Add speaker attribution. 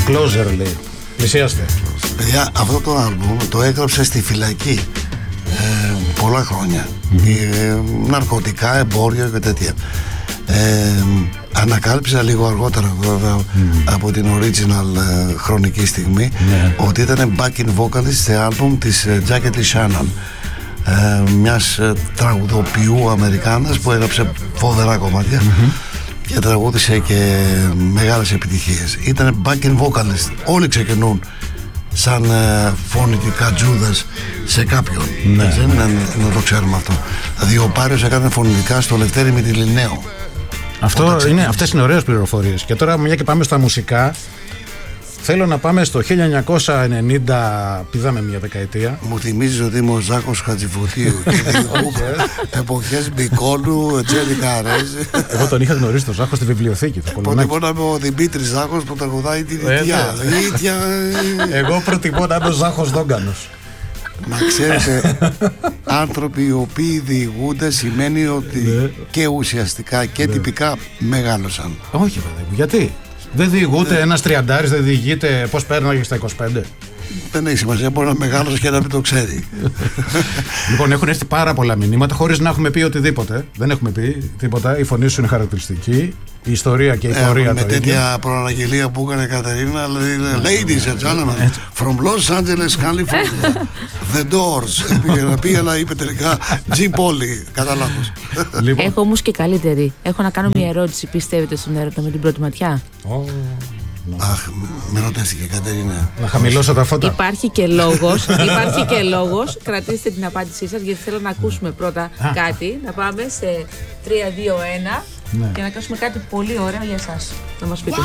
Speaker 1: Closer λέει. Πλησίαστε.
Speaker 2: Παιδιά, αυτό το άλμπουμ το έγραψε στη φυλακή πολλά χρόνια. Ναρκωτικά, εμπόριο και τέτοια. Ανακάλυψα λίγο αργότερα βέβαια από την original χρονική στιγμή ότι ήταν backing vocalist σε άλμπουμ της Jackie Shannon, μιας τραγουδοποιού Αμερικάνας που έγραψε φοβερά κομμάτια και τραγούδισε και μεγάλες επιτυχίες. Ήταν backing vocalist. Όλοι ξεκινούν σαν φωνητικά τζούδες σε κάποιον. Να το ξέρουμε αυτό. Δηλαδή ο Πάριος έκανε φωνητικά στο Λευτέρη Μητυλινέο.
Speaker 1: Αυτές είναι ωραίες πληροφορίες. Και τώρα μια και πάμε στα μουσικά, θέλω να πάμε στο 1990, πηδάμε μια δεκαετία.
Speaker 2: Μου θυμίζει ότι είμαι ο Ζάκος Χατζηφωτίου και εποχές Μπικόλου, Τζέρι Καρέζη.
Speaker 1: Εγώ τον είχα γνωρίσει τον Ζάκο στη βιβλιοθήκη.
Speaker 2: Προτιμώ να είμαι ο Δημήτρης Ζάκος που τραγουδάει την Ιτιά.
Speaker 1: Εγώ προτιμώ να είμαι ο Ζάχος Δόγκανος.
Speaker 2: Μα ξέρετε, άνθρωποι οι οποίοι διηγούνται σημαίνει ότι και ουσιαστικά και τυπικά μεγάλωσαν.
Speaker 1: Όχι βέβαια, γιατί? Δεν διηγούνται ένας τριαντάρης, δεν διηγείται πώς πέρναγε στα 25.
Speaker 2: Δεν έχει σημασία, μπορεί να μεγάλωσε και να μην το ξέρει.
Speaker 1: Λοιπόν, έχουν έρθει πάρα πολλά μηνύματα χωρίς να έχουμε πει οτιδήποτε. Δεν έχουμε πει τίποτα. Η φωνή σου είναι χαρακτηριστική. Η ιστορία και η πορεία
Speaker 2: με τέτοια προαναγγελία που έκανε η Κατερίνα, ladies and gentlemen, from Los Angeles, California, The Doors. Πήγαινα, είπε τελικά G. Polly. Κατά λάθος.
Speaker 3: Έχω όμως και καλύτερη. Έχω να κάνω μια ερώτηση. Πιστεύετε στον έρωτα με την πρώτη ματιά?
Speaker 2: Αχ, με ρωτήστηκε η Κατερίνα.
Speaker 1: Να χαμηλώσω τα φώτα.
Speaker 3: Υπάρχει και λόγος. Κρατήστε την απάντησή σας, γιατί θέλω να ακούσουμε πρώτα κάτι. Να πάμε σε 3, 2, 1 και να ακούσουμε κάτι πολύ ωραίο για εσάς. Να μας πείτε.